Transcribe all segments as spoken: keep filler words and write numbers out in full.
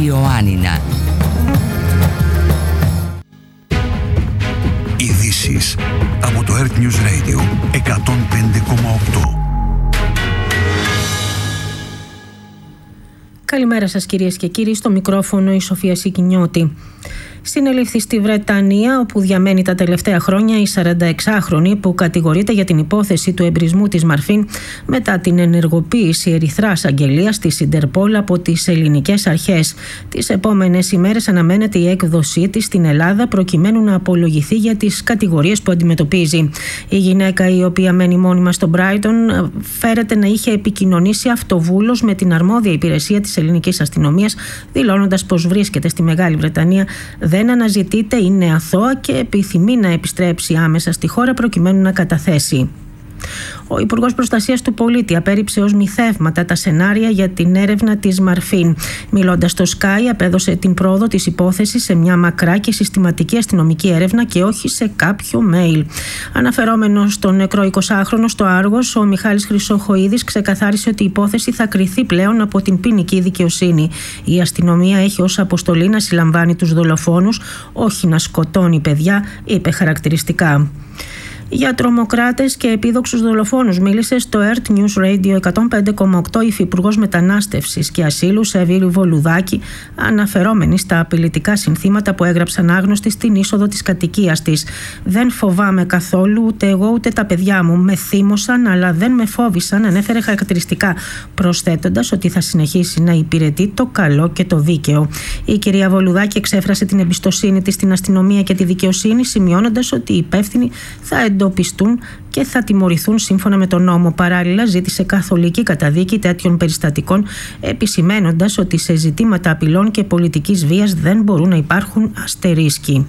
Ιωάννινα. Ειδήσεις από το Earth News Radio εκατόν πέντε κόμμα οκτώ. Καλημέρα σας κυρίες και κύριοι, στο μικρόφωνο η Σοφία Σικινιώτη. Συνελήφθη στη Βρετανία, όπου διαμένει τα τελευταία χρόνια, η σαρανταεξάχρονη που κατηγορείται για την υπόθεση του εμπρισμού της Μαρφίν μετά την ενεργοποίηση ερυθράς αγγελίας της Ιντερπόλ από τις ελληνικές αρχές. Τις επόμενες ημέρες αναμένεται η έκδοσή της στην Ελλάδα προκειμένου να απολογηθεί για τις κατηγορίες που αντιμετωπίζει. Η γυναίκα, η οποία μένει μόνιμα στο Μπράιτον, φέρεται να είχε επικοινωνήσει αυτοβούλος με την αρμόδια υπηρεσία της ελληνικής αστυνομίας, δηλώνοντας πως βρίσκεται στη Μεγάλη Βρετανία, δεν αναζητείται, είναι αθώα και επιθυμεί να επιστρέψει άμεσα στη χώρα προκειμένου να καταθέσει. Ο Υπουργός Προστασίας του Πολίτη απέρριψε ως μυθεύματα τα σενάρια για την έρευνα της Μαρφίν. Μιλώντας στο Sky, απέδωσε την πρόοδο της υπόθεσης σε μια μακρά και συστηματική αστυνομική έρευνα και όχι σε κάποιο mail. Αναφερόμενος στον νεκρό εικοσάχρονο στο Άργος, ο Μιχάλης Χρυσοχοΐδης ξεκαθάρισε ότι η υπόθεση θα κριθεί πλέον από την ποινική δικαιοσύνη. Η αστυνομία έχει ως αποστολή να συλλαμβάνει τους δολοφόνους, όχι να σκοτώνει παιδιά, είπε χαρακτηριστικά. Για τρομοκράτες και επίδοξους δολοφόνους μίλησε στο Earth News Radio εκατόν πέντε κόμμα οκτώ η Υφυπουργός Μετανάστευσης και Ασύλου Σεβίλη Βολουδάκη, αναφερόμενη στα απειλητικά συνθήματα που έγραψαν άγνωστοι στην είσοδο της κατοικίας της. «Δεν φοβάμαι καθόλου, ούτε εγώ ούτε τα παιδιά μου. Με θύμωσαν, αλλά δεν με φόβησαν», ανέφερε χαρακτηριστικά, προσθέτοντας ότι θα συνεχίσει να υπηρετεί το καλό και το δίκαιο. Η κυρία Βολουδάκη εξέφρασε την εμπιστοσύνη της στην αστυνομία και τη δικαιοσύνη, σημειώνοντας ότι οι υπεύθυνοι θα εντοπιστούν και θα τιμωρηθούν σύμφωνα με τον νόμο. Παράλληλα, ζήτησε καθολική καταδίκη τέτοιων περιστατικών, επισημαίνοντας ότι σε ζητήματα απειλών και πολιτικής βίας δεν μπορούν να υπάρχουν αστερίσκοι.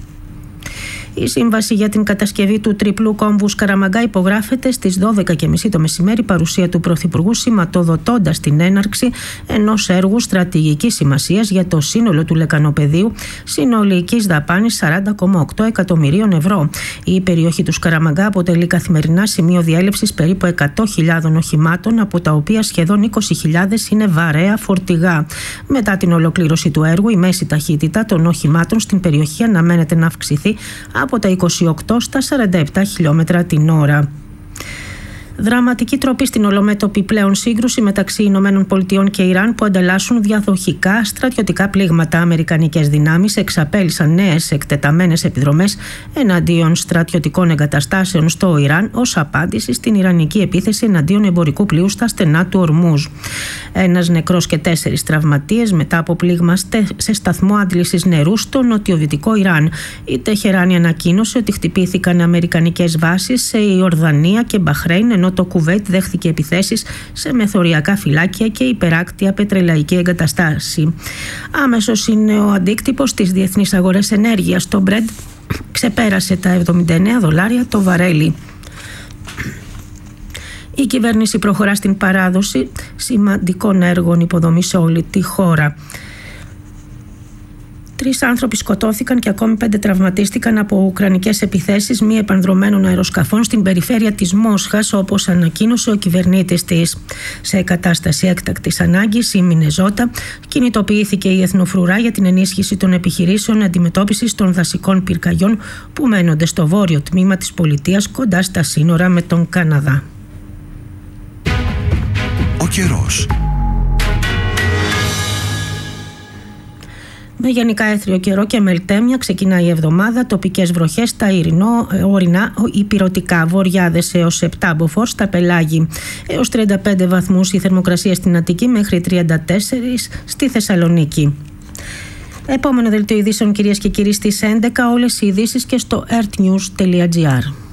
Η σύμβαση για την κατασκευή του τριπλού κόμβου Σκαραμαγκά υπογράφεται στις δώδεκα και μισή το μεσημέρι, παρουσία του Πρωθυπουργού, σηματοδοτώντας την έναρξη ενός έργου στρατηγικής σημασίας για το σύνολο του λεκανοπεδίου, συνολικής δαπάνης σαράντα κόμμα οκτώ εκατομμυρίων ευρώ. Η περιοχή του Σκαραμαγκά αποτελεί καθημερινά σημείο διέλευσης περίπου εκατό χιλιάδων οχημάτων, από τα οποία σχεδόν είκοσι χιλιάδες είναι βαρέα φορτηγά. Μετά την ολοκλήρωση του έργου, η μέση ταχύτητα των οχημάτων στην περιοχή αναμένεται να αυξηθεί από τα είκοσι οκτώ στα σαράντα επτά χιλιόμετρα την ώρα. Δραματική τροπή στην ολομέτωπη πλέον σύγκρουση μεταξύ Ηνωμένων Πολιτειών και Ιράν, που ανταλλάσσουν διαδοχικά στρατιωτικά πλήγματα. Αμερικανικές δυνάμεις εξαπέλυσαν νέες εκτεταμένες επιδρομές εναντίον στρατιωτικών εγκαταστάσεων στο Ιράν ως απάντηση στην ιρανική επίθεση εναντίον εμπορικού πλοίου στα στενά του Ορμούζ. Ένας νεκρός και τέσσερις τραυματίες μετά από πλήγμα σε σταθμό άντλησης νερού στο νοτιοδυτικό Ιράν. Η Τεχεράνη ανακοίνωσε ότι χτυπήθηκαν αμερικανικές βάσεις σε Ιορδανία και Μπαχρέιν, ενώ το Κουβέιτ δέχθηκε επιθέσεις σε μεθοριακά φυλάκια και υπεράκτια πετρελαϊκή εγκαταστάση. Άμεσος είναι ο αντίκτυπος στις διεθνείς αγορές ενέργειας. Το Brent ξεπέρασε τα εβδομήντα εννέα δολάρια το βαρέλι. Η κυβέρνηση προχωρά στην παράδοση σημαντικών έργων υποδομής σε όλη τη χώρα. Τρεις άνθρωποι σκοτώθηκαν και ακόμη πέντε τραυματίστηκαν από ουκρανικές επιθέσεις μη επανδρωμένων αεροσκαφών στην περιφέρεια της Μόσχας, όπως ανακοίνωσε ο κυβερνήτης της. Σε κατάσταση έκτακτης ανάγκης, η Μινεζότα κινητοποιήθηκε η Εθνοφρουρά για την ενίσχυση των επιχειρήσεων αντιμετώπισης των δασικών πυρκαγιών που μένονται στο βόρειο τμήμα της πολιτείας, κοντά στα σύνορα με τον Καναδά. Ο καιρός. Με γενικά έθριο καιρό και μελτέμια ξεκινάει η εβδομάδα. Τοπικές βροχές στα ειρηνό, ορεινά, υπηρωτικά, βορειάδες έως επτά μποφόρ στα πελάγη. Έως τριάντα πέντε βαθμούς η θερμοκρασία στην Αττική, μέχρι τριάντα τέσσερα στη Θεσσαλονίκη. Επόμενο δελτίο ειδήσεων, κυρίες και κύριοι, στις έντεκα. Όλες οι ειδήσεις και στο earthnews τελεία gr.